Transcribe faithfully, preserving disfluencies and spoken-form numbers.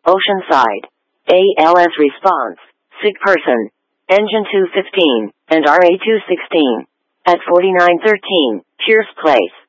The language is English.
Oceanside. A L S response, sick person, engine two fifteen, and R A two sixteen. At forty-nine thirteen, Pierce Place.